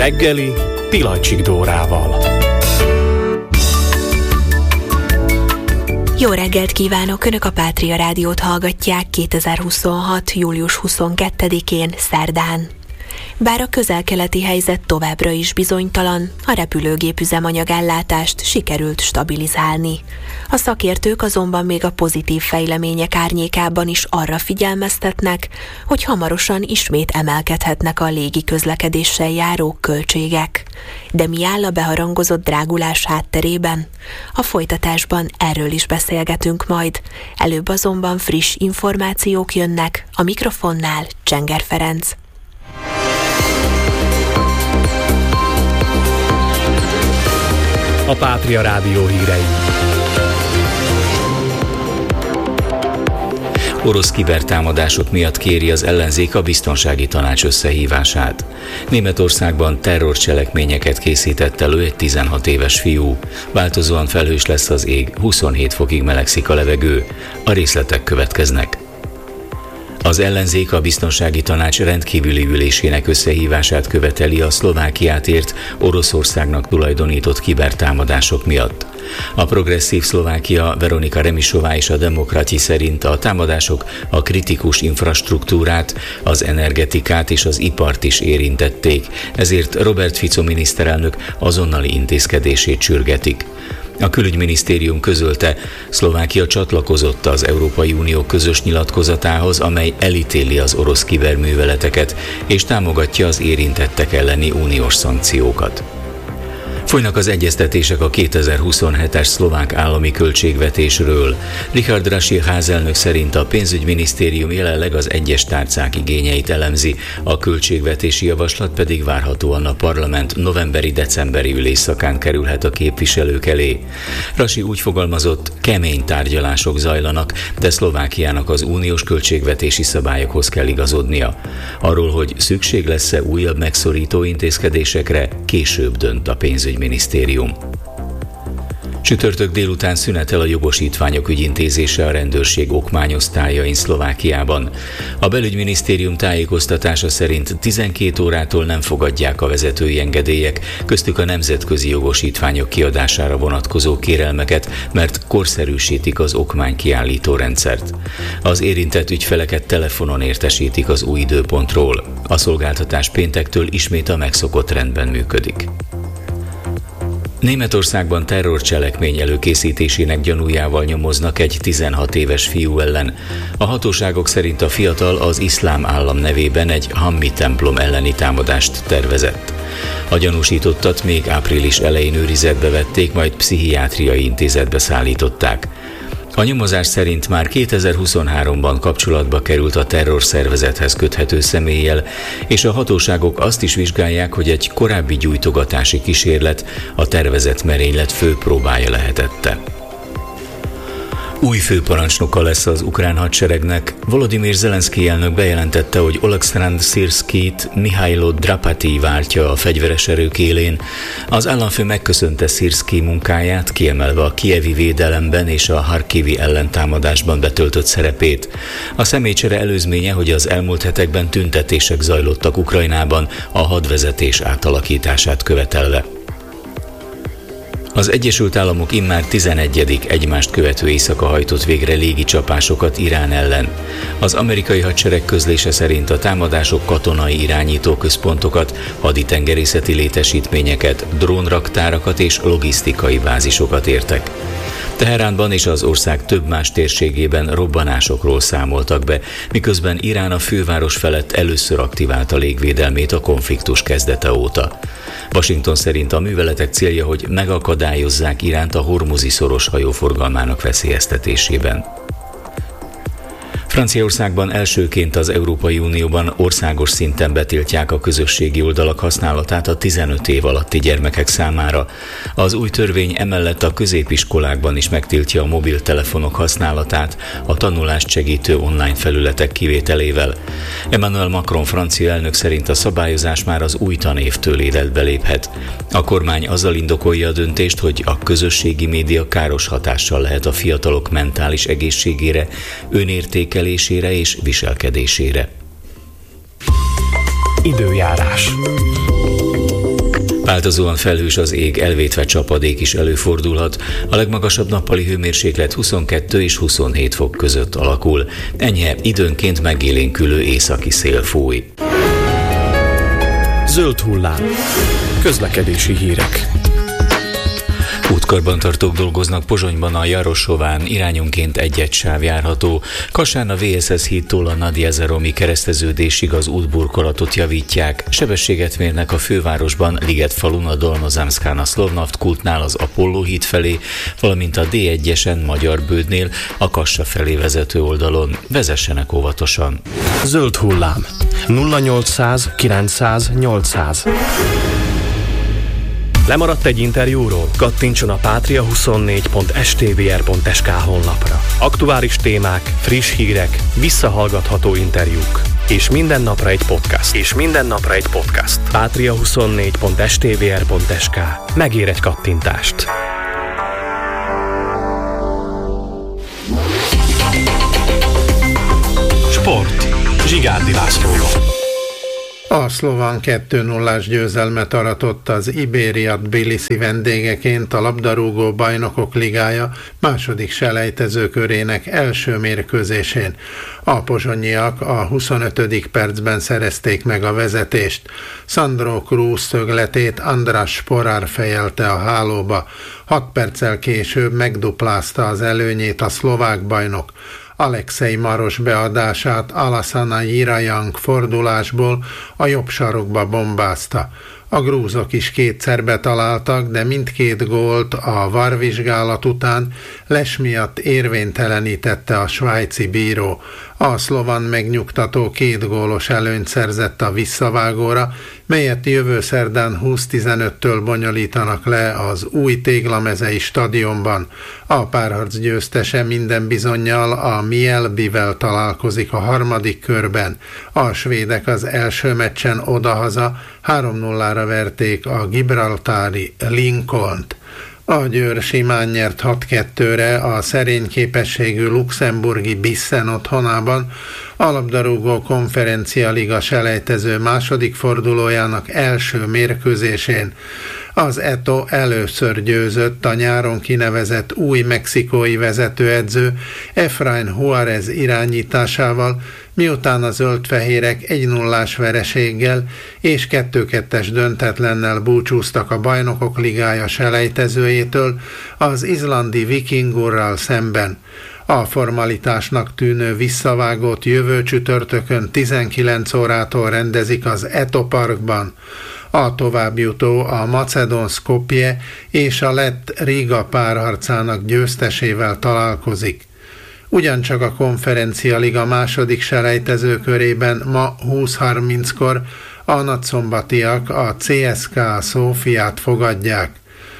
reggeli Pilacsik Dórával. Jó reggelt kívánok! Önök a Pátria Rádiót hallgatják 2026. július 22-én, szerdán. Bár a közel-keleti helyzet továbbra is bizonytalan, a repülőgép üzemanyagellátást sikerült stabilizálni. A szakértők azonban még a pozitív fejlemények árnyékában is arra figyelmeztetnek, hogy hamarosan ismét emelkedhetnek a légi közlekedéssel járó költségek. De mi áll a beharangozott drágulás hátterében? A folytatásban erről is beszélgetünk majd. Előbb azonban friss információk jönnek, a mikrofonnál Csenger Ferenc. A Pátria Rádió hírei. Orosz kibertámadások miatt kéri az ellenzék a biztonsági tanács összehívását. Németországban terrorcselekményeket készített elő egy 16 éves fiú. Változóan felhős lesz az ég, 27 fokig melegszik a levegő. A részletek következnek. Az ellenzék a biztonsági tanács rendkívüli ülésének összehívását követeli a Szlovákiát ért Oroszországnak tulajdonított kibertámadások miatt. A progresszív Szlovákia Veronika Remisová és a Demokrati szerint a támadások a kritikus infrastruktúrát, az energetikát és az ipart is érintették, ezért Robert Fico miniszterelnök azonnali intézkedését sürgetik. A külügyminisztérium közölte, Szlovákia csatlakozott az Európai Unió közös nyilatkozatához, amely elítéli az orosz kiberműveleteket és támogatja az érintettek elleni uniós szankciókat. Folynak az egyeztetések a 2027-es szlovák állami költségvetésről. Richard Rasil házelnök szerint a pénzügyminisztérium jelenleg az egyes tárcák igényeit elemzi, a költségvetési javaslat pedig várhatóan a parlament novemberi-decemberi ülésszakán kerülhet a képviselők elé. Rasil úgy fogalmazott, kemény tárgyalások zajlanak, de Szlovákiának az uniós költségvetési szabályokhoz kell igazodnia. Arról, hogy szükség lesz-e újabb megszorító intézkedésekre, később dönt a pénzügyminisztérium. Csütörtök délután szünetel a jogosítványok ügyintézése a rendőrség okmányosztályain Szlovákiában. A belügyminisztérium tájékoztatása szerint 12 órától nem fogadják a vezetői engedélyek, köztük a nemzetközi jogosítványok kiadására vonatkozó kérelmeket, mert korszerűsítik az okmánykiállító rendszert. Az érintett ügyfeleket telefonon értesítik az új időpontról. A szolgáltatás péntektől ismét a megszokott rendben működik. Németországban terrorcselekmény előkészítésének gyanújával nyomoznak egy 16 éves fiú ellen. A hatóságok szerint a fiatal az Iszlám Állam nevében egy hammi templom elleni támadást tervezett. A gyanúsítottat még április elején őrizetbe vették, majd pszichiátriai intézetbe szállították. A nyomozás szerint már 2023-ban kapcsolatba került a terrorszervezethez köthető személlyel, és a hatóságok azt is vizsgálják, hogy egy korábbi gyújtogatási kísérlet a tervezett merénylet fő próbája lehetette. Új főparancsnoka lesz az ukrán hadseregnek. Volodymyr Zelenszkij elnök bejelentette, hogy Oleksandr Szirszkijt Mihailo Drapati váltja a fegyveres erők élén. Az államfő megköszönte Szirszkij munkáját, kiemelve a kijevi védelemben és a harkivi ellentámadásban betöltött szerepét. A személycsere előzménye, hogy az elmúlt hetekben tüntetések zajlottak Ukrajnában a hadvezetés átalakítását követelve. Az Egyesült Államok immár 11. egymást követő éjszaka hajtott végre légicsapásokat Irán ellen. Az amerikai hadsereg közlése szerint a támadások katonai irányítóközpontokat, haditengerészeti létesítményeket, drónraktárakat és logisztikai bázisokot értek. Teheránban és az ország több más térségében robbanásokról számoltak be, miközben Irán a főváros felett először aktiválta légvédelmét a konfliktus kezdete óta. Washington szerint a műveletek célja, hogy megakadályozzák Iránt a Hormuzi szoros hajóforgalmának veszélyeztetésében. Franciaországban elsőként az Európai Unióban országos szinten betiltják a közösségi oldalak használatát a 15 év alatti gyermekek számára. Az új törvény emellett a középiskolákban is megtiltja a mobiltelefonok használatát a tanulást segítő online felületek kivételével. Emmanuel Macron francia elnök szerint a szabályozás már az új tanévtől életbe léphet. A kormány azzal indokolja a döntést, hogy a közösségi média káros hatással lehet a fiatalok mentális egészségére, önértékelésére és viselkedésére. Időjárás. Változóan felhős az ég, elvétve csapadék is előfordulhat. A legmagasabb nappali hőmérséklet 22 és 27 fok között alakul. Enyhe, időnként megélénkülő északi szél fúj. Zöld hullám. Közlekedési hírek. Útkarbantartók dolgoznak Pozsonyban a Jarosován, irányonként egy-egy sáv járható. Kassán a VSS hídtól a Nagyjezeromi kereszteződésig az útburkolatot javítják. Sebességet mérnek a fővárosban, Ligetfalun a Dolnozemszkán a Szlovnaft kútnál az Apolló híd felé, valamint a D1-esen Magyarbődnél a Kassa felé vezető oldalon. Vezessenek óvatosan. Zöld hullám. 0800 900 800. Lemaradt egy interjúról? Kattintson a patria24.stvr.sk honlapra. Aktuális témák, friss hírek, visszahallgatható interjúk. És minden napra egy podcast. patria24.stvr.sk. Megér egy kattintást. Sport. Zsigárdi Lászlóval. A szlován 2-0-ás győzelmet aratott az Iberia Tbilisi vendégeként a labdarúgó bajnokok ligája második selejtezőkörének első mérkőzésén. A pozsonyiak a 25. percben szerezték meg a vezetést. Sandro Cruz szögletét András Sporár fejelte a hálóba. 6 perccel később megduplázta az előnyét a szlovák bajnok. Alexei Maros beadását Alasana Jirajang fordulásból a jobb sarokba bombázta. A grúzok is kétszer betaláltak, de mindkét gólt a VAR vizsgálat után les miatt érvénytelenítette a svájci bíró. A szlován megnyugtató 2 gólos előnyt szerzett a visszavágóra, melyet jövő szerdán 20:15-től bonyolítanak le az új téglamezei stadionban. A párharc győztese minden bizonnyal a Mjällbyvel találkozik a harmadik körben. A svédek az első meccsen odahaza 3-0-ra verték a gibraltári Lincolnt. A Győr simán nyert 6-2-re a szerény képességű luxemburgi Bissen otthonában, a labdarúgó konferencia liga selejtező második fordulójának első mérkőzésén. Az Eto először győzött a nyáron kinevezett új mexikói vezetőedző Efraín Juárez irányításával, miután a zöldfehérek 1-0-ás vereséggel és 2-2-es döntetlennel búcsúztak a Bajnokok Ligája selejtezőjétől az izlandi Vikingurral szemben. A formalitásnak tűnő visszavágót jövő csütörtökön 19 órától rendezik az Eto Parkban. A továbbjutó a macedón Skopje és a lett Riga párharcának győztesével találkozik. Ugyancsak a konferencia liga második selejtező körében ma 20:30-kor a nagyszombatiak a CSKA Szófiát fogadják.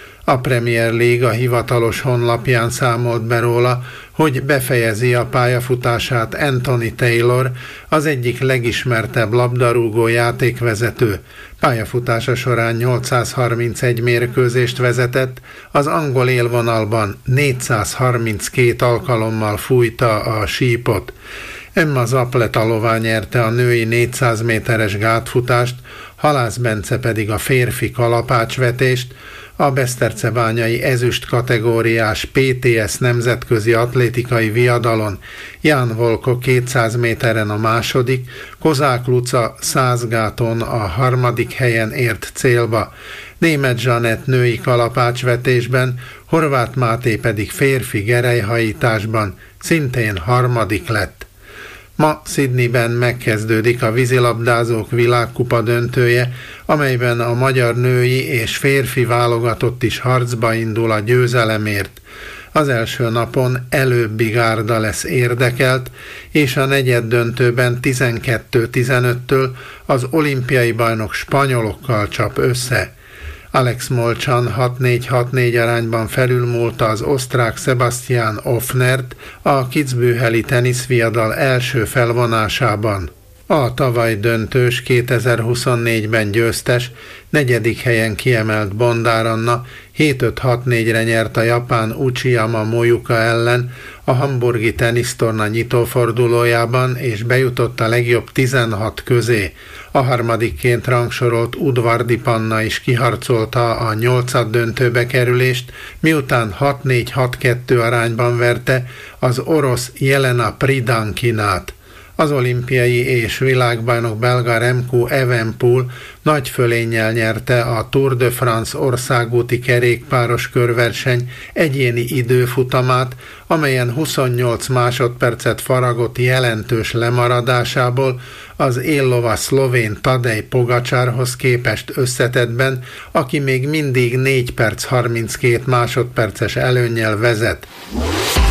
A Premier League a hivatalos honlapján számolt be róla, hogy befejezi a pályafutását Anthony Taylor, az egyik legismertebb labdarúgó játékvezető. Pályafutása során 831 mérkőzést vezetett, az angol élvonalban 432 alkalommal fújta a sípot. Emma Zapletalová nyerte a női 400 méteres gátfutást, Halász Bence pedig a férfi kalapácsvetést, a besztercebányai ezüst kategóriás PTS nemzetközi atlétikai viadalon Ján Volko 200 méteren a második, Kozák Luca 100 gáton a harmadik helyen ért célba, Németh Zsanett női kalapácsvetésben, Horváth Máté pedig férfi gerelyhajításban szintén harmadik lett. Ma Sydneyben megkezdődik a vízilabdázók világkupa döntője, amelyben a magyar női és férfi válogatott is harcba indul a győzelemért. Az első napon előbbi gárda lesz érdekelt, és a negyeddöntőben 12-15-től az olimpiai bajnok spanyolokkal csap össze. Alex Molchan 6-4-6-4 arányban felülmúlta az osztrák Sebastian Offnert a kitzbüheli teniszviadal első felvonásában. A tavaly döntős 2024-ben győztes, 4. helyen kiemelt Bondár Anna 7-5-6-4-re nyert a japán Uchiyama Moyuka ellen a hamburgi tenisztorna nyitófordulójában, és bejutott a legjobb 16 közé. A harmadikként rangsorolt Udvardi Panna is kiharcolta a 8. döntőbe kerülést, miután 6-4-6-2 arányban verte az orosz Jelena Pridankinát. Az olimpiai és világbajnok belga Remco Evenepoel nagy fölénnyel nyerte a Tour de France országúti kerékpáros körverseny egyéni időfutamát, amelyen 28 másodpercet faragott jelentős lemaradásából az éllova szlovén Tadej Pogačarhoz képest összetettben, aki még mindig 4 perc 32 másodperces előnnyel vezet.